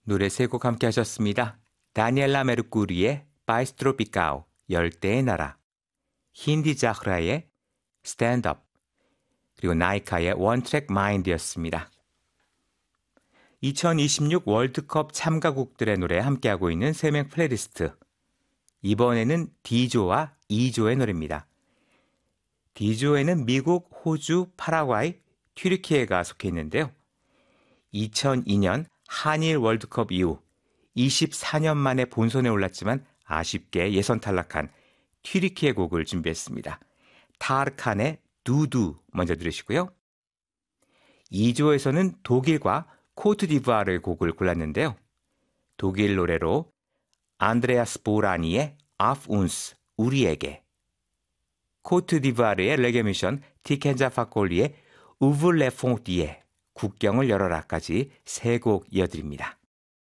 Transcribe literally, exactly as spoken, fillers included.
노래 세 곡 함께 하셨습니다. 다니엘라 메르쿠리의 바이스 트로피카오 열대의 나라, 힌디 자흐라의 스탠드 업, 그리고 나이카의 원트랙 마인드였습니다. 이천이십육 월드컵 참가국들의 노래 함께하고 있는 세 명 플레이리스트. 이번에는 D조와 E조의 노래입니다. D조에는 미국, 호주, 파라과이, 튀르키예가 속해 있는데요. 이천이 년 한일 월드컵 이후 이십사 년 만에 본선에 올랐지만 아쉽게 예선 탈락한 튀르키예 곡을 준비했습니다. 타르칸의 두두 먼저 들으시고요. E조에서는 독일과 코트디부아르의 곡을 골랐는데요. 독일 노래로 안드레아스 보라니의 아프 운스, 우리에게, 코트디부아르의 레게 미션 티켄자 파콜리의 우블레 퐁디에 국경을 열어라까지 세 곡 이어드립니다.